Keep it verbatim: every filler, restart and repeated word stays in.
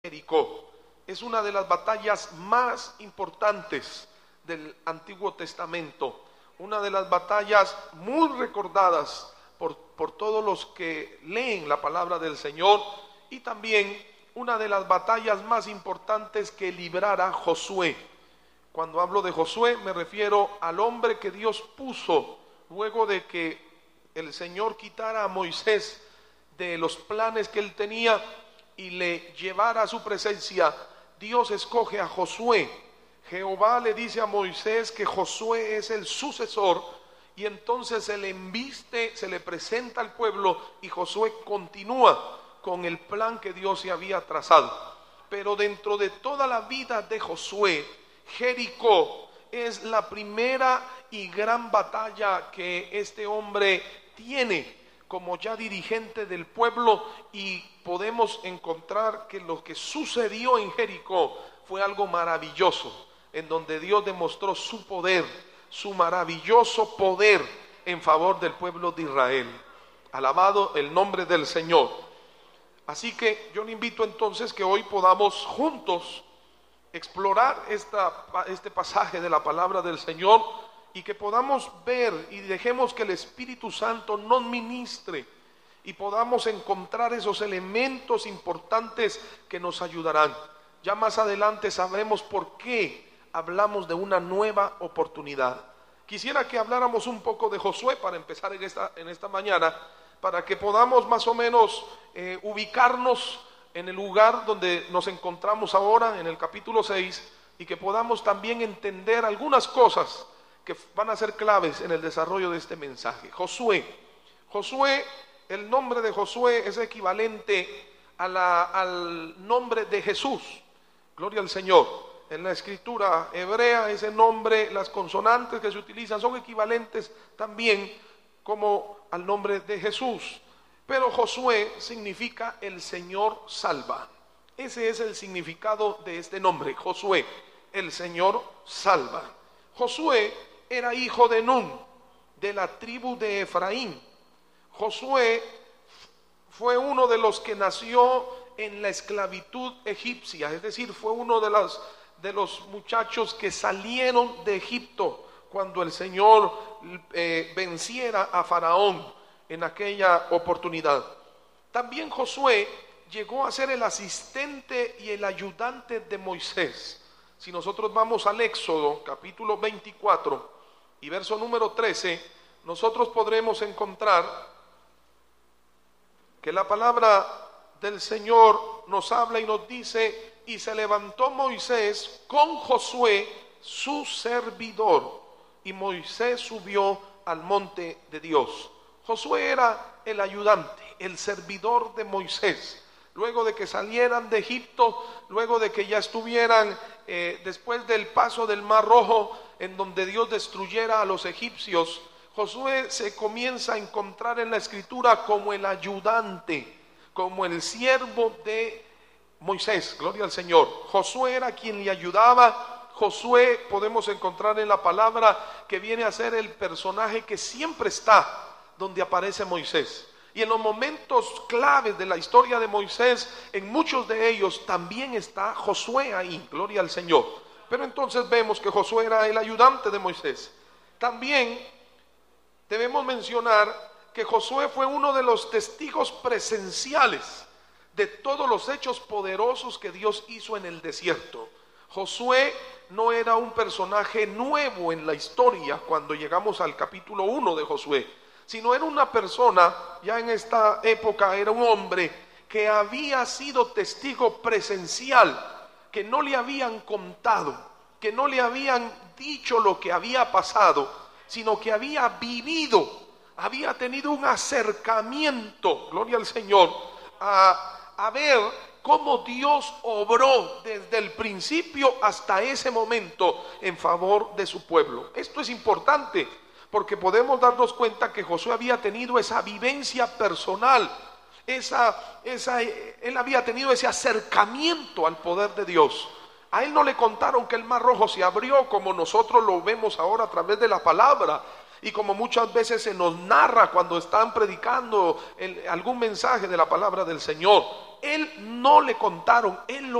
Jericó. Es una de las batallas más importantes del Antiguo Testamento, una de las batallas muy recordadas por, por todos los que leen la palabra del Señor, y también una de las batallas más importantes que librara Josué. Cuando hablo de Josué me refiero al hombre que Dios puso luego de que el Señor quitara a Moisés de los planes que él tenía y le llevara a su presencia. Dios escoge a Josué. Jehová le dice a Moisés que Josué es el sucesor, y entonces se le embiste, se le presenta al pueblo, y Josué continúa con el plan que Dios se había trazado. Pero dentro de toda la vida de Josué, Jericó es la primera y gran batalla que este hombre tiene como ya dirigente del pueblo, y podemos encontrar que lo que sucedió en Jericó fue algo maravilloso, en donde Dios demostró su poder, su maravilloso poder en favor del pueblo de Israel. Alabado el nombre del Señor. Así que yo le invito entonces que hoy podamos juntos explorar esta, este pasaje de la palabra del Señor, y que podamos ver y dejemos que el Espíritu Santo nos ministre y podamos encontrar esos elementos importantes que nos ayudarán. Ya más adelante sabremos por qué hablamos de una nueva oportunidad. Quisiera que habláramos un poco de Josué para empezar en esta, en esta mañana, para que podamos más o menos eh, ubicarnos en el lugar donde nos encontramos ahora, en el capítulo seis, y que podamos también entender algunas cosas que van a ser claves en el desarrollo de este mensaje. Josué. Josué, el nombre de Josué es equivalente a la, al nombre de Jesús. Gloria al Señor. En la escritura hebrea ese nombre, las consonantes que se utilizan son equivalentes también como al nombre de Jesús. Pero Josué significa el Señor salva. Ese es el significado de este nombre, Josué, el Señor salva. Josué era hijo de Nun, de la tribu de Efraín. Josué fue uno de los que nació en la esclavitud egipcia, es decir, fue uno de los, de los muchachos que salieron de Egipto cuando el Señor eh, venciera a Faraón en aquella oportunidad. También Josué llegó a ser el asistente y el ayudante de Moisés. Si nosotros vamos al Éxodo capítulo veinticuatro y verso número trece, nosotros podremos encontrar que la palabra del Señor nos habla y nos dice: y se levantó Moisés con Josué su servidor, y Moisés subió al monte de Dios. Josué era el ayudante, el servidor de Moisés. Luego de que salieran de Egipto, luego de que ya estuvieran eh, después del paso del Mar Rojo, en donde Dios destruyera a los egipcios, Josué se comienza a encontrar en la escritura como el ayudante, como el siervo de Moisés. Gloria al Señor. Josué era quien le ayudaba. Josué podemos encontrar en la palabra que viene a ser el personaje que siempre está donde aparece Moisés. Y en los momentos claves de la historia de Moisés, en muchos de ellos también está Josué ahí, gloria al Señor. Pero entonces vemos que Josué era el ayudante de Moisés. También debemos mencionar que Josué fue uno de los testigos presenciales de todos los hechos poderosos que Dios hizo en el desierto. Josué no era un personaje nuevo en la historia cuando llegamos al capítulo uno de Josué, sino era una persona, ya en esta época era un hombre que había sido testigo presencial, que no le habían contado, que no le habían dicho lo que había pasado, sino que había vivido, había tenido un acercamiento, gloria al Señor, a, a ver cómo Dios obró desde el principio hasta ese momento en favor de su pueblo. Esto es importante, porque podemos darnos cuenta que Josué había tenido esa vivencia personal, esa, esa, él había tenido ese acercamiento al poder de Dios. A él no le contaron que el Mar Rojo se abrió como nosotros lo vemos ahora a través de la palabra, y como muchas veces se nos narra cuando están predicando el, algún mensaje de la palabra del Señor. Él no le contaron, él lo